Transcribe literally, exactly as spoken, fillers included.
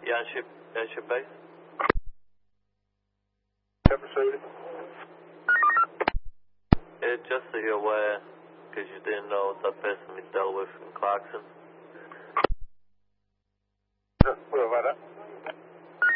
Yeah, on ship, on ship base. Yeah, proceeding. Yeah, just so you're aware, because you didn't know, that person we dealt with in Clarkson. Yeah, where about that?